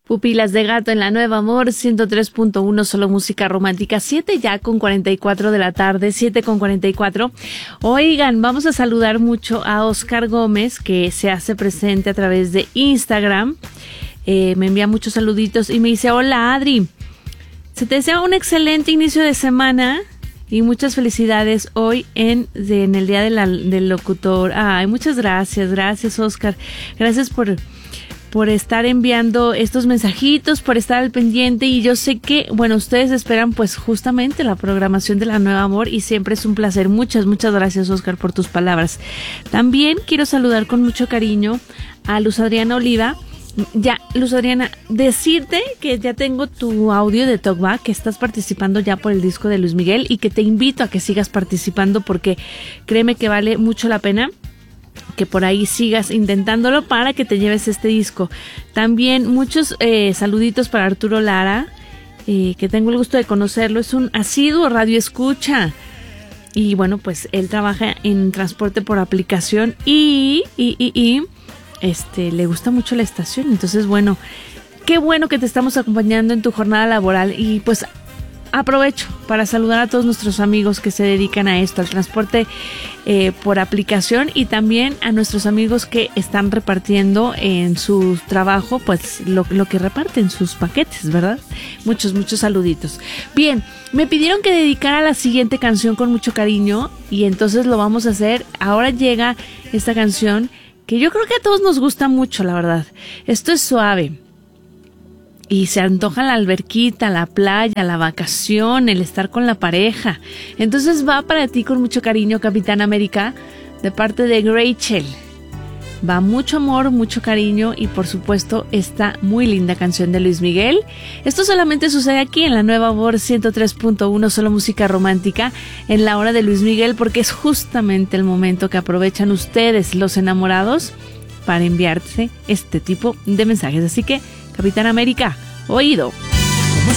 Pupilas de Gato en la Nueva Amor 103.1, solo música romántica. 7 ya con 44 de la tarde, 7 con 44. Oigan, vamos a saludar mucho a Oscar Gómez, que se hace presente a través de Instagram. Me envía muchos saluditos y me dice: hola Adri, se te desea un excelente inicio de semana y muchas felicidades hoy en el día del locutor. Ay, muchas gracias Oscar, gracias por estar enviando estos mensajitos, por estar al pendiente. Y yo sé que, bueno, ustedes esperan pues justamente la programación de la Nueva Amor y siempre es un placer. Muchas gracias, Oscar, por tus palabras. También quiero saludar con mucho cariño a Luz Adriana Oliva. Ya, Luz Adriana, decirte que ya tengo tu audio de Talkback, que estás participando ya por el disco de Luis Miguel y que te invito a que sigas participando porque créeme que vale mucho la pena que por ahí sigas intentándolo para que te lleves este disco. También muchos saluditos para Arturo Lara, que tengo el gusto de conocerlo, es un asiduo radio escucha. Y bueno, pues él trabaja en transporte por aplicación y le gusta mucho la estación. Entonces, bueno, qué bueno que te estamos acompañando en tu jornada laboral y pues aprovecho para saludar a todos nuestros amigos que se dedican a esto, al transporte por aplicación, y también a nuestros amigos que están repartiendo en su trabajo pues lo que reparten, sus paquetes, ¿verdad? Muchos saluditos. Bien, me pidieron que dedicara la siguiente canción con mucho cariño y entonces lo vamos a hacer. Ahora llega esta canción que yo creo que a todos nos gusta mucho, la verdad. Esto es suave. Y se antoja la alberquita, la playa, la vacación, el estar con la pareja. Entonces va para ti con mucho cariño, Capitán América, de parte de Rachel. Va mucho amor, mucho cariño y por supuesto esta muy linda canción de Luis Miguel. Esto solamente sucede aquí en la Nueva Amor 103.1, solo música romántica, en la hora de Luis Miguel, porque es justamente el momento que aprovechan ustedes, los enamorados, para enviarse este tipo de mensajes. Así que, Capitán América, oído.